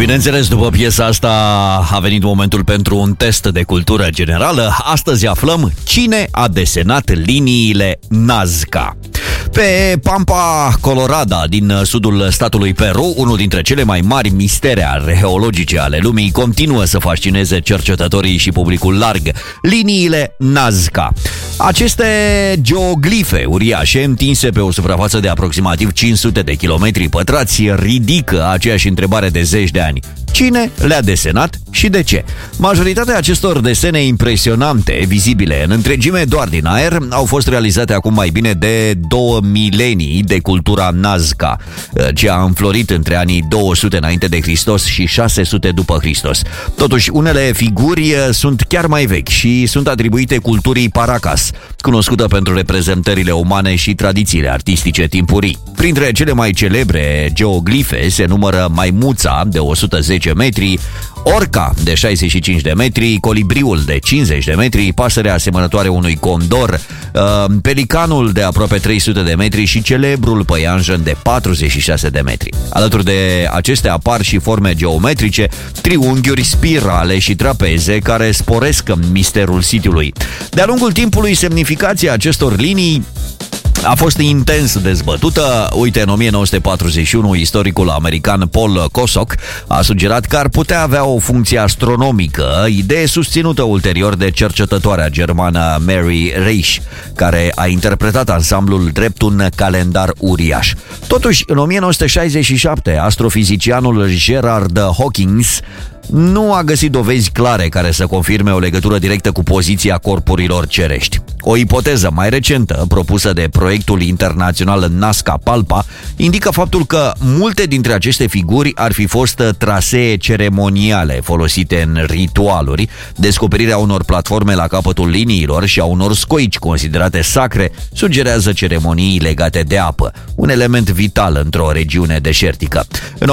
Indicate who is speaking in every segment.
Speaker 1: bineînțeles, după piesa asta a venit momentul pentru un test de cultură generală. Astăzi aflăm cine a desenat liniile Nazca. Pe Pampa Colorada din sudul statului Peru, unul dintre cele mai mari mistere arheologice ale lumii, continuă să fascineze cercetătorii și publicul larg. Liniile Nazca. Aceste geoglife uriașe, întinse pe o suprafață de aproximativ 500 de kilometri pătrați, ridică aceeași întrebare de zeci de ani. Cine le-a desenat și de ce? Majoritatea acestor desene impresionante, vizibile în întregime doar din aer, au fost realizate acum mai bine de 2 milenii de cultura Nazca, ce a înflorit între anii 200 înainte de Hristos și 600 după Hristos. Totuși, unele figuri sunt chiar mai vechi și sunt atribuite culturii Paracas, cunoscută pentru reprezentările umane și tradițiile artistice timpurii. Printre cele mai celebre geoglife se numără maimuța de 110 metri, orca de 65 de metri, colibriul de 50 de metri, pasărea asemănătoare unui condor, pelicanul de aproape 300 de metri și celebrul păianjen de 46 de metri. Alături de acestea apar și forme geometrice, triunghiuri, spirale și trapeze care sporesc misterul sitiului. De-a lungul timpului, semnificația acestor linii a fost intens dezbătută. Uite, în 1941, istoricul american Paul Kosok a sugerat că ar putea avea o funcție astronomică, idee susținută ulterior de cercetătoarea germană Mary Reisch, care a interpretat ansamblul drept un calendar uriaș. Totuși, în 1967, astrofizicianul Gerard Hawkins nu a găsit dovezi clare care să confirme o legătură directă cu poziția corpurilor cerești. O ipoteză mai recentă, propusă de proiectul internațional Nazca Palpa, indică faptul că multe dintre aceste figuri ar fi fost trasee ceremoniale folosite în ritualuri, descoperirea unor platforme la capătul liniilor și a unor scoici considerate sacre sugerează ceremonii legate de apă, un element vital într-o regiune deșertică. În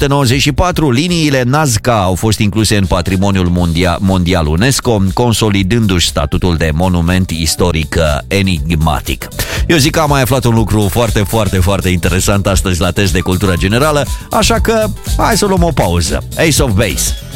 Speaker 1: 1994, liniile Nazca au fost incluse în patrimoniul mondial UNESCO, consolidându-și statutul de monument istoric enigmatic. Eu zic că am mai aflat un lucru foarte interesant astăzi la test de cultură generală, așa că hai să luăm o pauză. Ace of Base.